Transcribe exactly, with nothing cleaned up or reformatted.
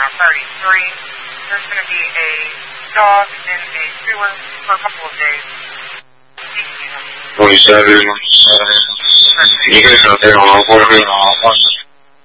around thirty-three. There's going to be a dog in a sewer for a couple of days. twenty-seven. You guys out there on one hundred?